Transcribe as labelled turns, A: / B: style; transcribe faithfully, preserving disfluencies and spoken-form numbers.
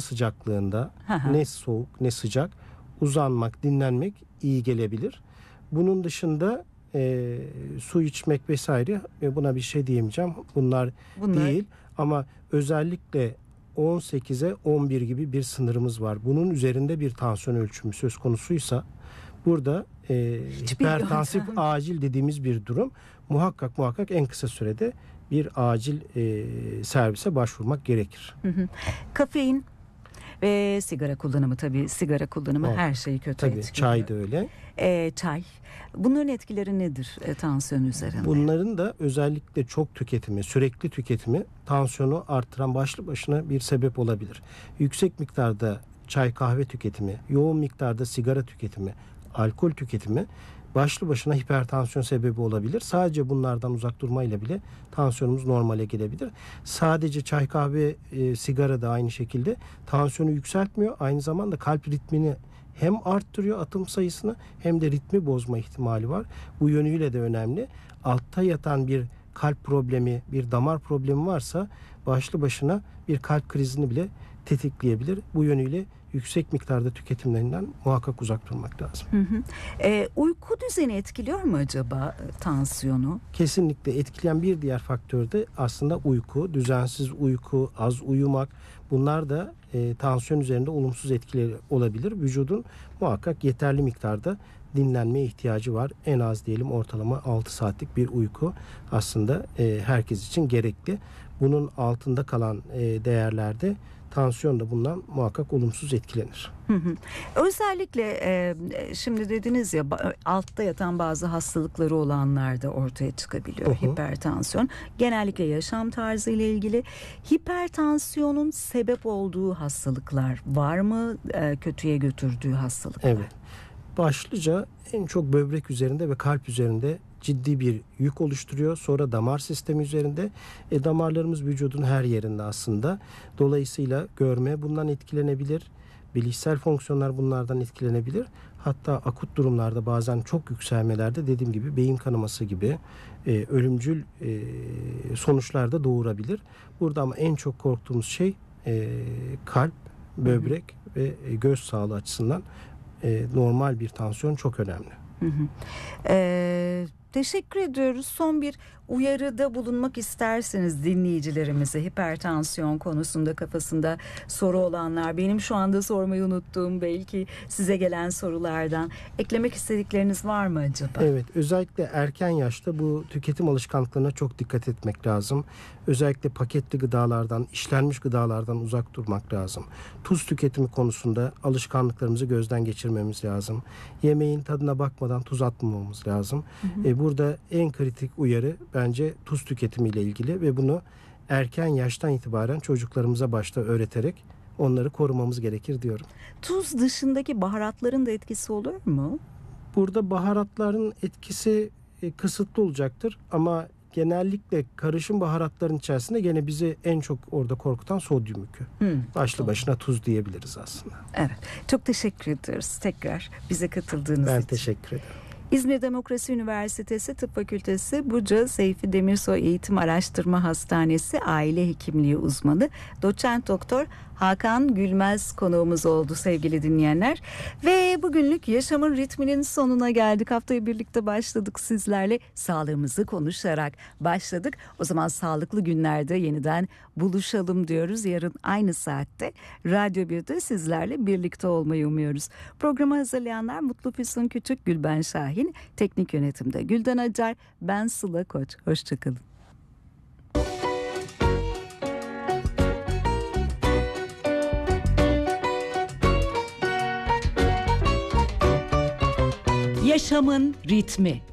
A: sıcaklığında ne soğuk ne sıcak uzanmak, dinlenmek iyi gelebilir. Bunun dışında e, su içmek vesaire e, buna bir şey diyemeyeceğim. Bunlar, Bunlar değil ama özellikle on sekize on bir gibi bir sınırımız var. Bunun üzerinde bir tansiyon ölçümü söz konusuysa burada e, hipertansif acil dediğimiz bir durum muhakkak muhakkak en kısa sürede bir acil e, servise başvurmak gerekir.
B: Hı hı. Kafein ve sigara kullanımı, tabii sigara kullanımı evet. her şeyi kötü
A: tabii,
B: etkiliyor.
A: Çay da öyle.
B: E, çay. Bunların etkileri nedir e, tansiyon üzerinde?
A: Bunların da özellikle çok tüketimi, sürekli tüketimi tansiyonu artıran başlı başına bir sebep olabilir. Yüksek miktarda çay kahve tüketimi, yoğun miktarda sigara tüketimi, alkol tüketimi başlı başına hipertansiyon sebebi olabilir. Sadece bunlardan uzak durmayla bile tansiyonumuz normale gelebilir. Sadece çay kahve, e, sigara da aynı şekilde tansiyonu yükseltmiyor. Aynı zamanda kalp ritmini hem arttırıyor, atım sayısını, hem de ritmi bozma ihtimali var. Bu yönüyle de önemli. Altta yatan bir kalp problemi, bir damar problemi varsa başlı başına bir kalp krizini bile tetikleyebilir. Bu yönüyle yüksek miktarda tüketimlerinden muhakkak uzak durmak lazım.
B: Hı hı. E, uyku düzeni etkiliyor mu acaba tansiyonu?
A: Kesinlikle etkileyen bir diğer faktör de aslında uyku. Düzensiz uyku, az uyumak, bunlar da e, tansiyon üzerinde olumsuz etkileri olabilir. Vücudun muhakkak yeterli miktarda dinlenmeye ihtiyacı var. En az diyelim ortalama altı saatlik bir uyku aslında e, herkes için gerekli. Bunun altında kalan e, değerlerde tansiyon da bundan muhakkak olumsuz etkilenir.
B: Hı hı. Özellikle e, şimdi dediniz ya, altta yatan bazı hastalıkları olanlarda ortaya çıkabiliyor hı hı. hipertansiyon. Genellikle yaşam tarzı ile ilgili. Hipertansiyonun sebep olduğu hastalıklar var mı? E, kötüye götürdüğü hastalıklar.
A: Evet. Başlıca en çok böbrek üzerinde ve kalp üzerinde ciddi bir yük oluşturuyor. Sonra damar sistemi üzerinde. E, damarlarımız vücudun her yerinde aslında. Dolayısıyla görme bundan etkilenebilir. Bilişsel fonksiyonlar bunlardan etkilenebilir. Hatta akut durumlarda bazen çok yükselmelerde dediğim gibi beyin kanaması gibi e, ölümcül e, sonuçlar da doğurabilir. Burada ama en çok korktuğumuz şey e, kalp, böbrek hı hı. ve e, göz sağlığı açısından e, normal bir tansiyon çok önemli.
B: Hı hı. Ee, teşekkür ediyoruz. Son bir uyarıda bulunmak isterseniz dinleyicilerimize, hipertansiyon konusunda kafasında soru olanlar, benim şu anda sormayı unuttuğum belki size gelen sorulardan eklemek istedikleriniz var mı acaba?
A: Evet, özellikle erken yaşta bu tüketim alışkanlıklarına çok dikkat etmek lazım. Özellikle paketli gıdalardan, işlenmiş gıdalardan uzak durmak lazım. Tuz tüketimi konusunda alışkanlıklarımızı gözden geçirmemiz lazım. Yemeğin tadına bakmadan tuz atmamamız lazım. Hı hı. E, burada en kritik uyarı bence tuz tüketimiyle ilgili ve bunu erken yaştan itibaren çocuklarımıza başta öğreterek onları korumamız gerekir diyorum.
B: Tuz dışındaki baharatların da etkisi olur mu?
A: Burada baharatların etkisi e, kısıtlı olacaktır ama genellikle karışım baharatların içerisinde gene bizi en çok orada korkutan sodyum yükü. Hmm, Başlı doğru. başına tuz diyebiliriz aslında.
B: Evet. Çok teşekkür ediyoruz tekrar bize katıldığınız
A: ben
B: için.
A: Ben teşekkür ederim.
B: İzmir Demokrasi Üniversitesi Tıp Fakültesi Buca Seyfi Demirsoy Eğitim Araştırma Hastanesi Aile Hekimliği uzmanı Doçent Doktor Hakan Gülmez konuğumuz oldu sevgili dinleyenler. Ve bugünlük Yaşamın Ritminin sonuna geldik. Haftayı birlikte başladık sizlerle. Sağlığımızı konuşarak başladık. O zaman sağlıklı günlerde yeniden buluşalım diyoruz. Yarın aynı saatte Radyo birde sizlerle birlikte olmayı umuyoruz. Programı hazırlayanlar Mutlu Füsun Küçük, Gülben Şahin, teknik yönetimde Gülden Acar, ben Sıla Koç. Hoşçakalın. Yaşamın ritmi.